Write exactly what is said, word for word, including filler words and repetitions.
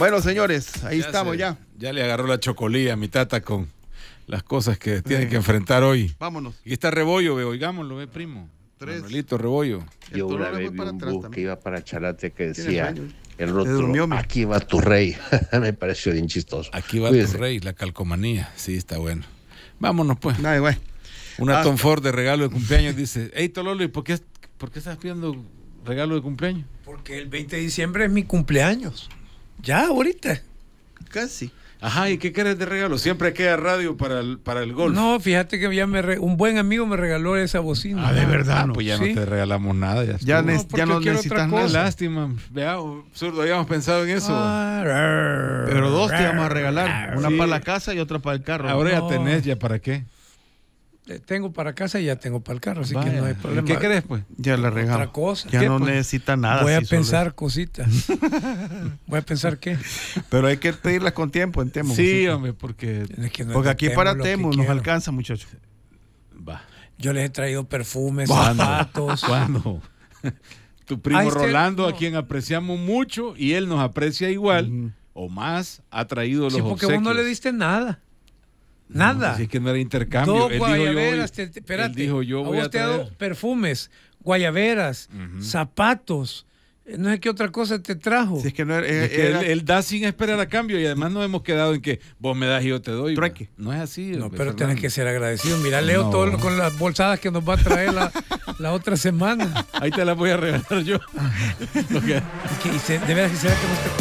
Bueno, señores, ahí ya estamos se, ya. Ya le agarró la chocolía a mi tata con las cosas que tiene que enfrentar hoy. Vámonos. Y está Rebollo, ve, oigámoslo, ve, primo. Tres. Manuelito Rebollo. Yo El una Tololo vez fue vi para un atrás bus también. que iba para Charate que Tiene decía sueño. el Se rótulo, durmió, mira. aquí va tu rey. Me pareció bien chistoso. Aquí va Cuídense. tu rey, la calcomanía. Sí, está bueno. Vámonos, pues. Ay, güey. Una Hasta- Tom Ford de regalo de cumpleaños dice, hey, Tololo, ¿y por qué, por qué estás pidiendo regalo de cumpleaños? Porque el veinte de diciembre es mi cumpleaños. Ya, ahorita. Casi. Ajá, ¿y qué quieres de regalo? Siempre queda radio para el, para el golf. No, fíjate que ya me re- un buen amigo me regaló esa bocina. Ah, de verdad. Ah, pues ya Sí. no te regalamos nada. Ya, Ya, estuvo. ne- No, porque ya no quiero necesitas otra nada. cosa. Lástima. Vea, zurdo, habíamos pensado en eso. Ah, rar, Pero dos te vamos a regalar. Una Sí. para la casa y otra para el carro. Ahora no. ya tenés, ¿ya para qué? Eh, Tengo para casa y ya tengo para el carro, así Vaya. que no hay ¿Y problema. ¿Qué crees, pues? Ya la regalo. Otra cosa. Ya ¿Qué, no pues? necesita nada. Voy a sí, solo pensar cositas. Voy a pensar qué. eso. Pero hay que pedirlas con tiempo en Temo. Sí, José. hombre, porque... Es que no Porque es de aquí Temo para lo que Temo nos quiero. alcanza, muchachos. Va. Yo les he traído perfumes, ¿Cuándo? zapatos. ¿Cuándo? Tu primo Ah, este- Rolando, a no. quien apreciamos mucho y él nos aprecia igual Ujú. o más, ha traído los Sí, porque obsequios. vos no le diste nada. No, Nada. si es que no era intercambio. Dos Él dijo, yo voy- guayaberas, te- te- él espérate. dijo, yo A voy vos a te he dado traer. perfumes, guayaberas, Ujú. zapatos. Eh, No sé qué otra cosa te trajo. Si es que no era, eh, Es que era- él, él da sin esperar a cambio y además no hemos quedado en que vos me das y yo te doy. Trueque. No es así. No, hombre, pero Fernando. tenés que ser agradecido. Mira, Leo, No. todo lo- con las bolsadas que nos va a traer la, la otra semana. Ahí te las voy a regalar yo. Porque- Y que- y se- de veras que será que no te